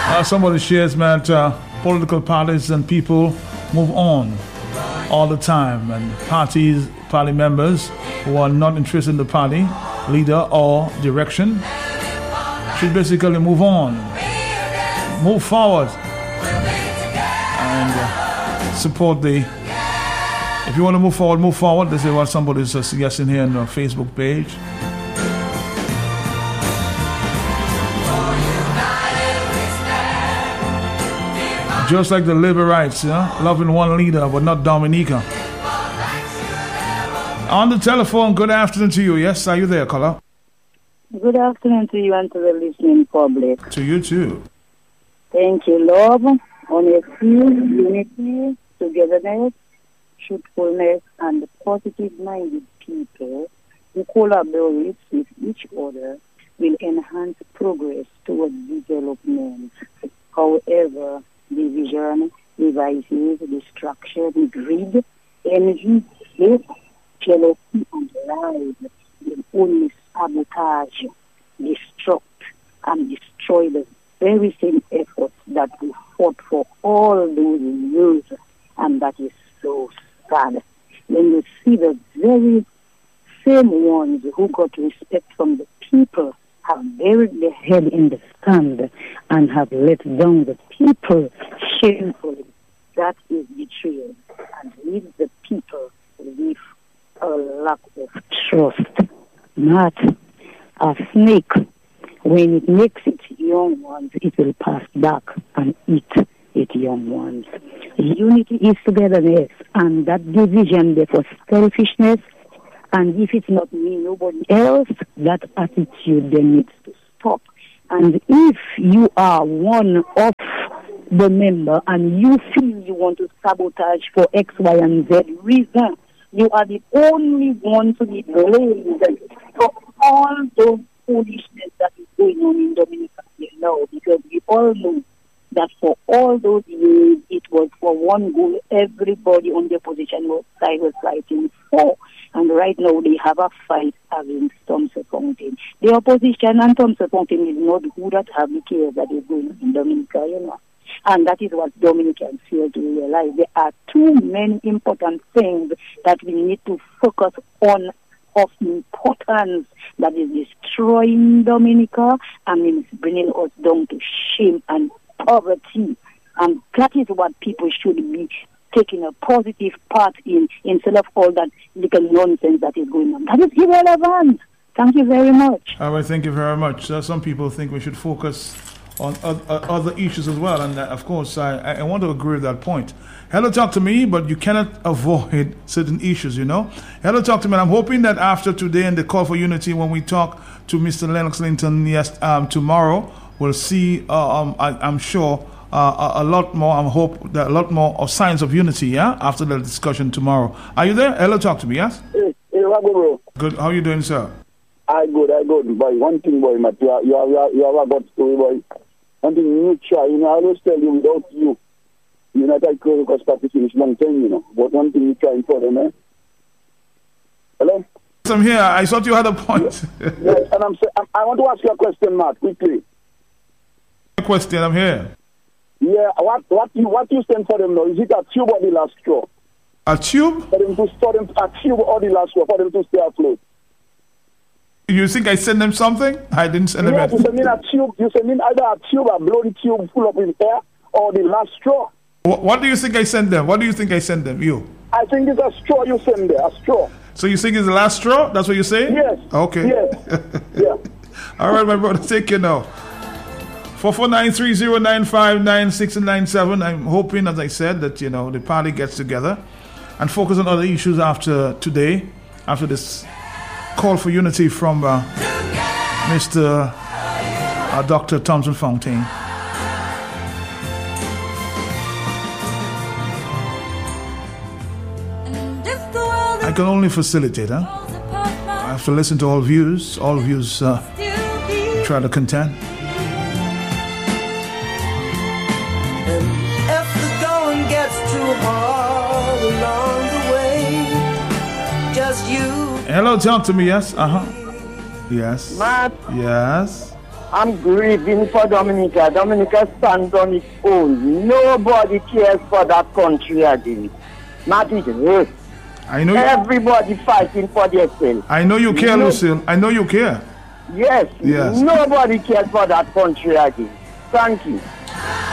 Somebody shares, man, political parties and people move on all the time, and party members who are not interested in the party leader or direction should basically move on, move forward, and support the. If you want to move forward. This is what somebody's suggesting here on the Facebook page. Just like the Liberites, loving one leader but not Dominica. On the telephone, good afternoon to you. Yes, are you there, caller? Good afternoon to you and to the listening public. To you too. Thank you, love, honesty, unity, togetherness, truthfulness, and positive-minded people who collaborate with each other will enhance progress towards development. However, division, devices, distraction, greed, envy, hate, jealousy, and lies will only sabotage, destruct, and destroy the very same efforts that we fought for all those years, and that is so sad. When you see the very same ones who got respect from the people have buried their head in the sand and have let down the people shamefully, that is betrayal, and leaves the people with a lack of trust. Not a snake, when it makes its young ones, it will pass back and eat its young ones. Unity is togetherness, and that division, therefore selfishness, and if it's not me, nobody else, that attitude then needs to stop. And if you are one of the member and you feel you want to sabotage for X, Y, and Z reason, you are the only one to be blamed for all those foolishness that is going on in Dominica now, because we all know that for all those years it was for one goal everybody on the opposition side was fighting for. And right now they have a fight against Thompson Fountain. The opposition and Thompson Fountain is not who that have the care that is going on in Dominica, And that is what Dominicans fail to realize. There are too many important things that we need to focus on of importance that is destroying Dominica and is bringing us down to shame and poverty. And that is what people should be taking a positive part in, instead of all that little nonsense that is going on. That is irrelevant. Thank you very much. All right, thank you very much. Some people think we should focus on other issues as well, and of course I want to agree with that point. Hello, talk to me, but you cannot avoid certain issues, Hello, talk to me. I'm hoping that after today and the call for unity, when we talk to Mr. Lennox Linton tomorrow, we'll see, I'm sure, a lot more. I hope that a lot more of signs of unity, after the discussion tomorrow. Are you there? Hello, talk to me, yes? Hey, bro. Good. How are you doing, sir? I good. Boy, one thing, boy, Matt, you have a good story, boy. One thing you try, I always tell you, without you, you're not like because practice finish long time, But one thing you try for them, Hello? Yes, I'm here. I thought you had a point. Yes, and I want to ask you a question, Matt, quickly. Question, I'm here. Yeah, what you send for them now? Is it a tube or the last straw? A tube? For them a tube or the last straw for them to stay afloat. You think I sent them something? I didn't send them anything. You send in a tube. You send in either a tube, a blown tube full of air, or the last straw. What do you think I sent them? What do you think I sent them? You? I think it's a straw you send there, a straw. So you think it's the last straw? That's what you're saying? Yes. Okay. Yes. Yeah. All right, my brother, take care now. 44930959697. I'm hoping, as I said, that the party gets together and focus on other issues after today, after this call for unity from Mr. Dr. Thompson Fountain. I can only facilitate, I have to listen to all views try to contend. Just you. Hello, talk to me. Yes. Yes. Matt. Yes. I'm grieving for Dominica. Dominica stands on its own. Nobody cares for that country again. Not it hurts. I know. Everybody fighting for themselves. I know you care, Lucille. I know you care. Yes. Yes. Nobody cares for that country again. Thank you.